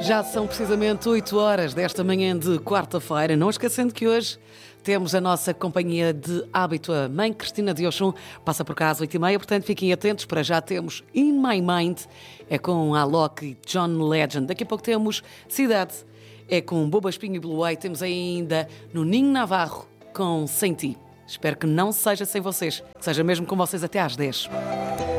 Já são precisamente 8 horas desta manhã de quarta-feira. Não esquecendo que hoje temos a nossa companhia de hábito, a mãe Cristina de Oxum. Passa por cá às 8h30, portanto fiquem atentos. Para já temos In My Mind, é com Alok e John Legend. Daqui a pouco temos Cidade, é com Boba Espinho e Blue Eye. Temos ainda Nuninho Navarro com Sem Ti. Espero que não seja sem vocês, que seja mesmo com vocês até às 10.